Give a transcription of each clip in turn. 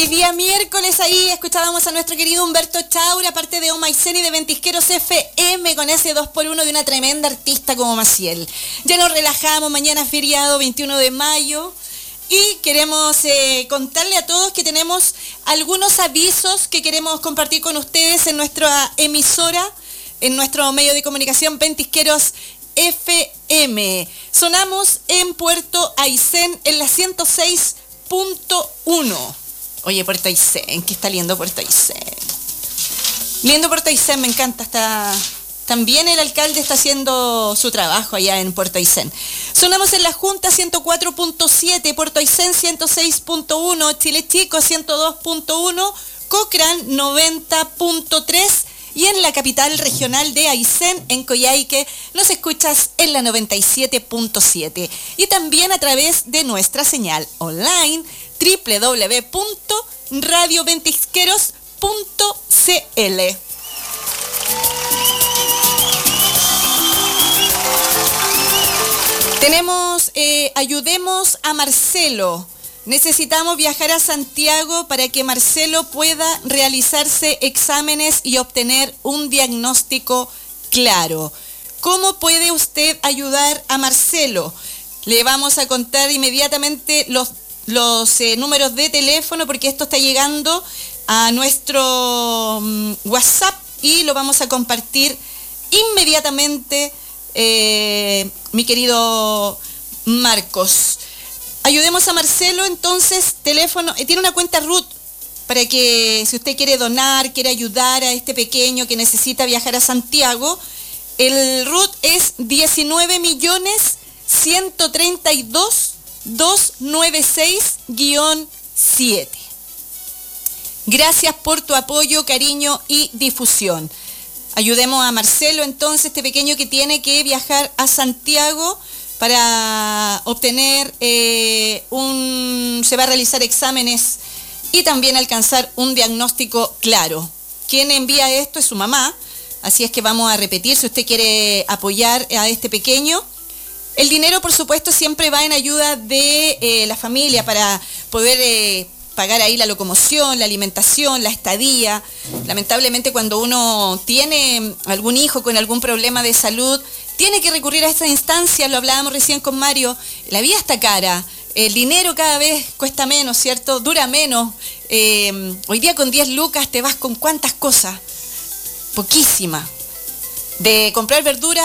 día miércoles ahí escuchábamos a nuestro querido Humberto Chaura, parte de Omaicén y de Ventisqueros FM, con ese 2x1 de una tremenda artista como Maciel. Ya nos relajamos, mañana es feriado, 21 de mayo, y queremos contarle a todos que tenemos algunos avisos que queremos compartir con ustedes en nuestra emisora, en nuestro medio de comunicación Ventisqueros FM. Sonamos en Puerto Aysén en la 106.1. Oye, Puerto Aysén, que está lindo Puerto Aysén. Lindo Puerto Aysén, me encanta. También el alcalde está haciendo su trabajo allá en Puerto Aysén. Sonamos en la Junta 104.7, Puerto Aysén 106.1, Chile Chico 102.1, Cochrane 90.3 y en la capital regional de Aysén, en Coyhaique, nos escuchas en la 97.7 y también a través de nuestra señal online www.radioventisqueros.cl. Tenemos Ayudemos a Marcelo. Necesitamos viajar a Santiago para que Marcelo pueda realizarse exámenes y obtener un diagnóstico claro. ¿Cómo puede usted ayudar a Marcelo? Le vamos a contar inmediatamente los números de teléfono, porque esto está llegando a nuestro WhatsApp y lo vamos a compartir inmediatamente, mi querido Marcos. Ayudemos a Marcelo, entonces, teléfono, tiene una cuenta RUT para que si usted quiere donar, quiere ayudar a este pequeño que necesita viajar a Santiago, el RUT es 19.132.296-7. Gracias por tu apoyo, cariño y difusión. Ayudemos a Marcelo, entonces, este pequeño que tiene que viajar a Santiago para obtener se va a realizar exámenes y también alcanzar un diagnóstico claro. Quien envía esto es su mamá, así es que vamos a repetir, si usted quiere apoyar a este pequeño. El dinero, por supuesto, siempre va en ayuda de la familia para poder pagar ahí la locomoción, la alimentación, la estadía. Lamentablemente, cuando uno tiene algún hijo con algún problema de salud, tiene que recurrir a esta instancia, lo hablábamos recién con Mario, la vida está cara, el dinero cada vez cuesta menos, ¿cierto? Dura menos. Hoy día con 10 lucas te vas con ¿cuántas cosas? Poquísima. De comprar verdura,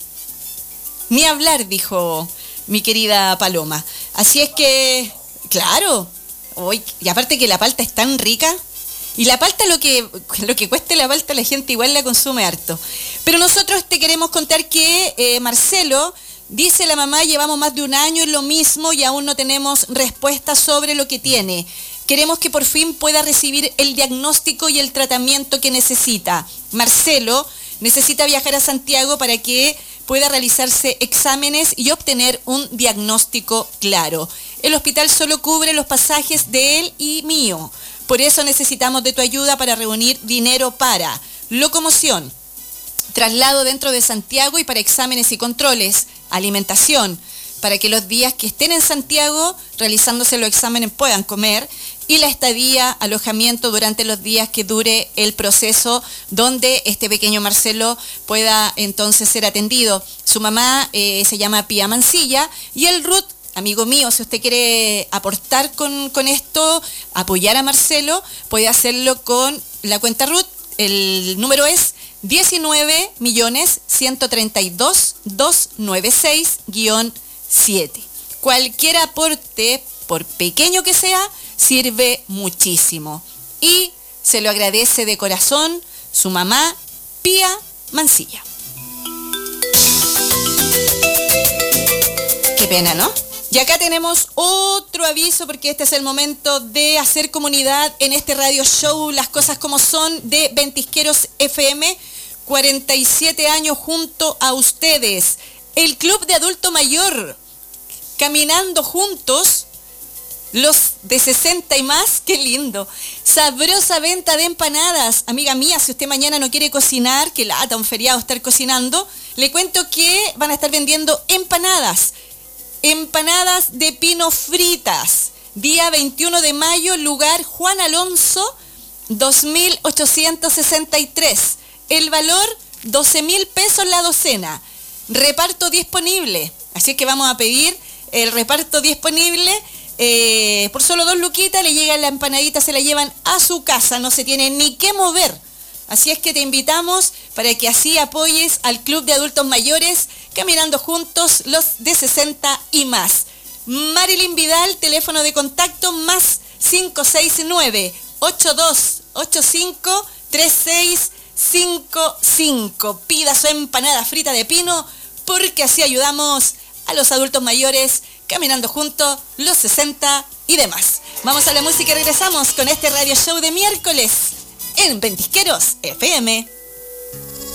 ni hablar, dijo mi querida Paloma. Así es que, claro, hoy, y aparte que la palta es tan rica, y la palta, lo que cueste la palta, la gente igual la consume harto. Pero nosotros te queremos contar que Marcelo, dice la mamá, llevamos más de un año en lo mismo y aún no tenemos respuesta sobre lo que tiene. Queremos que por fin pueda recibir el diagnóstico y el tratamiento que necesita. Marcelo necesita viajar a Santiago para que pueda realizarse exámenes y obtener un diagnóstico claro. El hospital solo cubre los pasajes de él y mío. Por eso necesitamos de tu ayuda para reunir dinero para locomoción, traslado dentro de Santiago y para exámenes y controles, alimentación, para que los días que estén en Santiago realizándose los exámenes puedan comer, y la estadía, alojamiento durante los días que dure el proceso donde este pequeño Marcelo pueda entonces ser atendido. Su mamá se llama Pía Mancilla y el RUT, amigo mío, si usted quiere aportar con esto, apoyar a Marcelo, puede hacerlo con la cuenta RUT. El número es 19.132.296-7. Cualquier aporte, por pequeño que sea, sirve muchísimo. Y se lo agradece de corazón su mamá, Pía Mancilla. Qué pena, ¿no? Y acá tenemos otro aviso, porque este es el momento de hacer comunidad en este radio show, Las Cosas Como Son, de Ventisqueros FM, 47 años junto a ustedes. El Club de Adulto Mayor, caminando juntos, los de 60 y más, qué lindo. Sabrosa venta de empanadas. Amiga mía, si usted mañana no quiere cocinar, que lata un feriado estar cocinando, le cuento que van a estar vendiendo empanadas de pino fritas, día 21 de mayo, lugar Juan Alonso, 2.863. El valor, 12.000 pesos la docena. Reparto disponible. Así que vamos a pedir el reparto disponible. Por solo 2 luquitas le llega la empanadita, se la llevan a su casa, no se tiene ni que mover. Así es que te invitamos para que así apoyes al Club de Adultos Mayores, caminando juntos los de 60 y más. Marilyn Vidal, teléfono de contacto más 569-8285-3655. Pida su empanada frita de pino, porque así ayudamos a los adultos mayores, caminando juntos los 60 y demás. Vamos a la música y regresamos con este radio show de miércoles en Ventisqueros FM.